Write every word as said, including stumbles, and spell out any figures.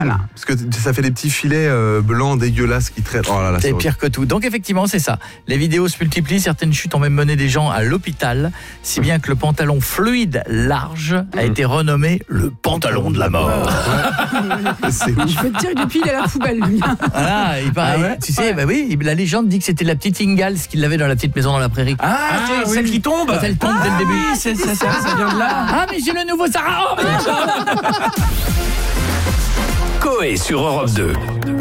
Voilà. Parce que ça fait des petits filets euh, blancs dégueulasses qui traitent. Oh là là, C'est c'est pire que tout. Donc effectivement, c'est ça. Les vidéos se multiplient. Certaines chutes ont même mené des gens à l'hôpital, si bien que le pantalon fluide large a été renommé le pantalon de la mort. c'est Je peux te dire que depuis, il est à la poubelle, lui. Voilà, il paraît. Ah ouais tu sais, bah oui, la légende dit que c'était la petite Ingalls qui l'avait dans la petite maison dans la prairie. Ah, Ah, c'est oui. celle qui tombe. Quand elle tombe dès le début. Oui, c'est ça, ça, ça vient de là. Ah, mais c'est le nouveau Sarah. Oh, merde. Coé sur Europe deux.